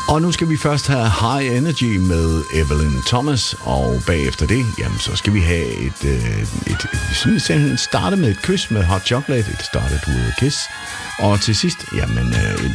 Og nu skal vi først have High Energy med Evelyn Thomas, og bagefter det, jamen så skal vi have simpelthen starte med et kys med Hot Chocolate, It Started With A Kiss, og til sidst, jamen